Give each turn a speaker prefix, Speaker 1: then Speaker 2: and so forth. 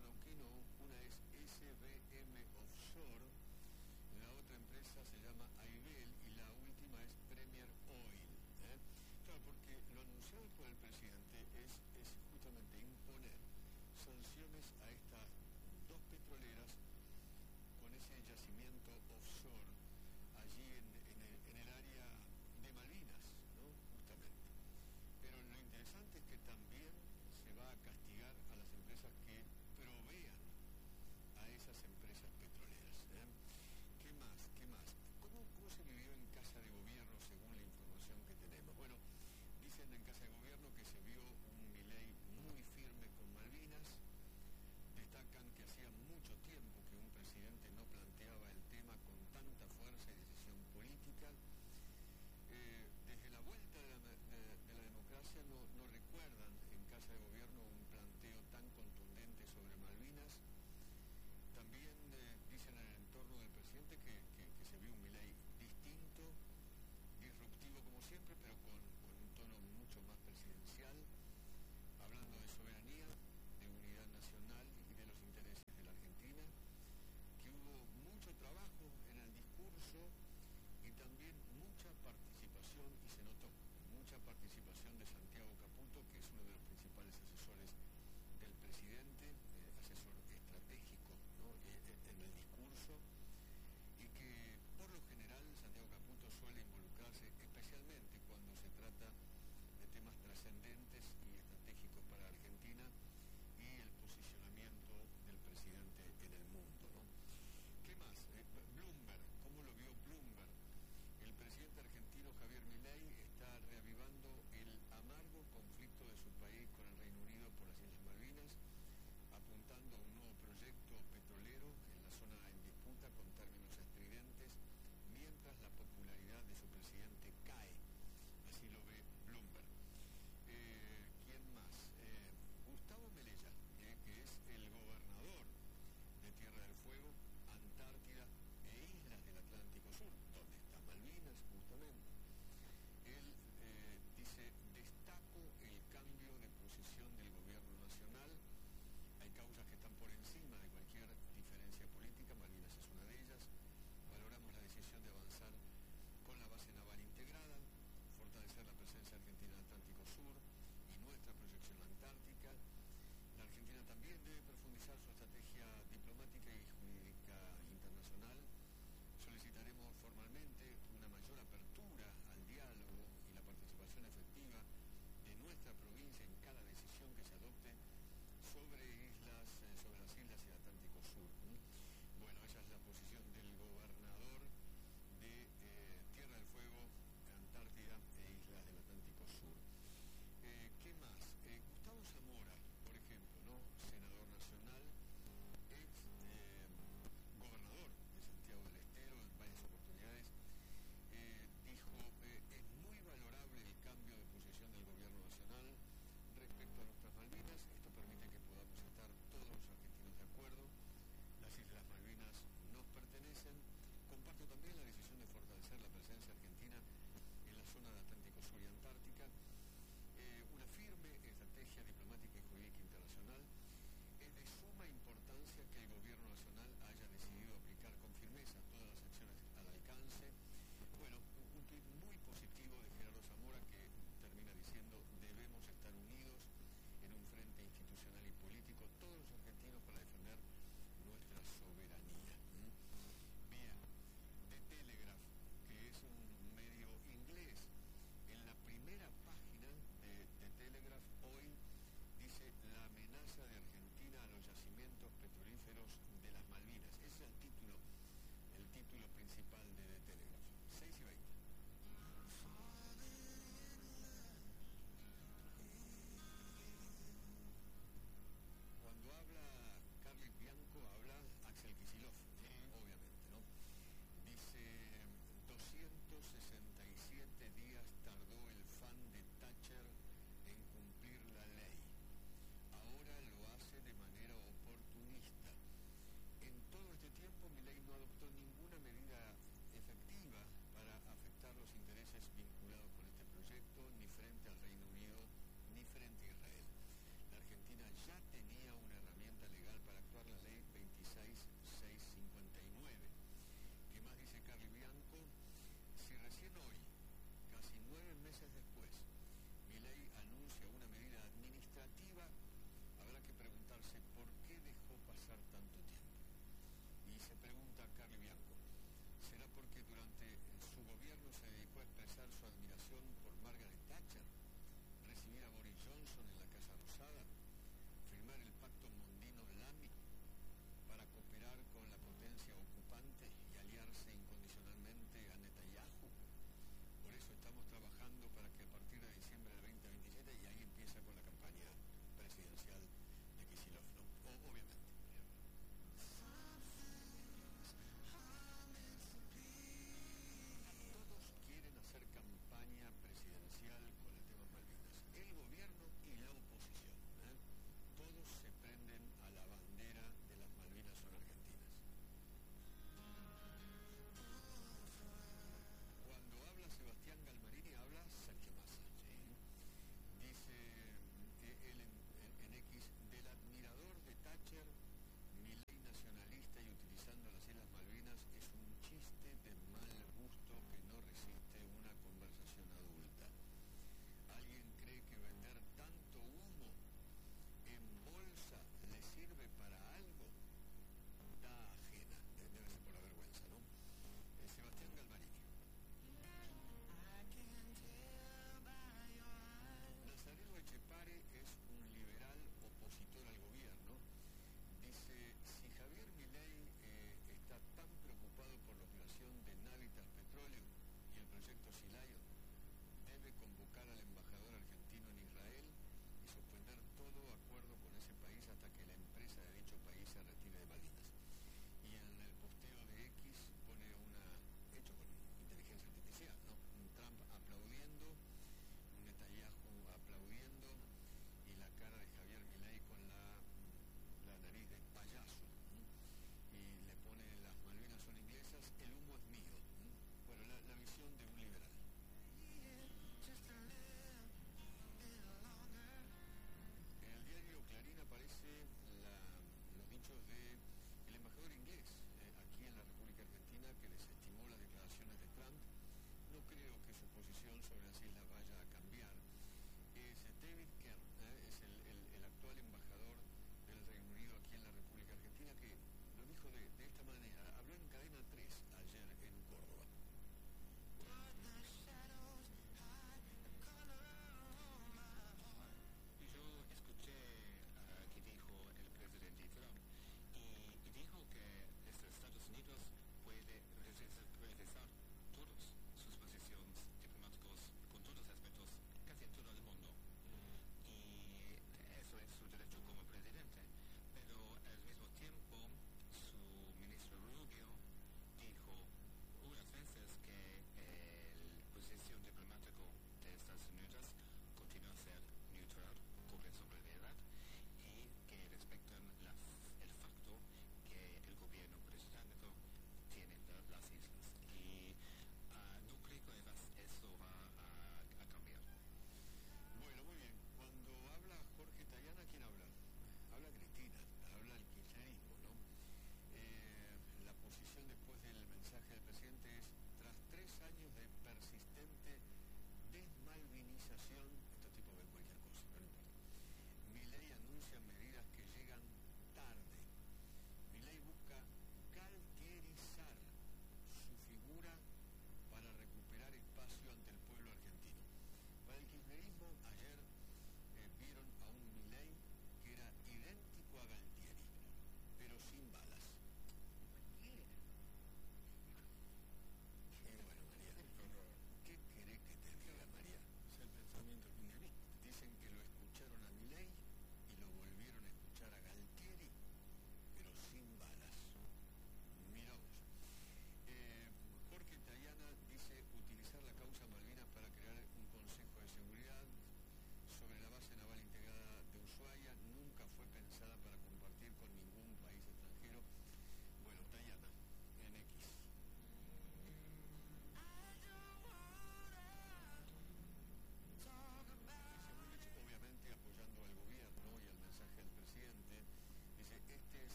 Speaker 1: neuquino, una es SBM Offshore, la otra empresa se llama Aibel y la última es Premier Oil. Claro, porque lo anunciado por el presidente es justamente imponer sanciones a estas dos petroleras con ese yacimiento offshore allí en el área de Malvinas, ¿no? Justamente. Pero lo interesante es que también se va a castigar a las empresas que provean a esas empresas petroleras. ¿Qué más? ¿Qué más? ¿Cómo se vivió en Casa de Gobierno según la información que tenemos? Bueno, dicen en Casa de Gobierno que se vio un Milei muy firme con Malvinas. Destacan que hacía mucho tiempo que un presidente no planteaba el tema con tanta fuerza y decisión política. Desde la vuelta de la democracia no recuerdan en Casa de Gobierno un planteo tan contundente sobre Malvinas. También dicen en el entorno del presidente que se vio un Milei distinto, disruptivo como siempre, pero con un tono mucho más presidencial, hablando de soberanía, de unidad nacional y de los intereses de la Argentina, que hubo mucho trabajo en el discurso y también mucha participación, y se notó mucha participación de Santiago Caputo, que es uno de los principales asesores del presidente,